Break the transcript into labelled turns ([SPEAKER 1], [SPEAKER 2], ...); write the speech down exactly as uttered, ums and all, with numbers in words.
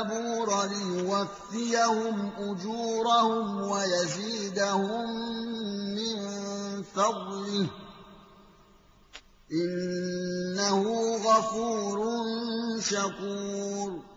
[SPEAKER 1] زبور ليوفيهم أجورهم ويزيدهم من فضله إنه غفور شكور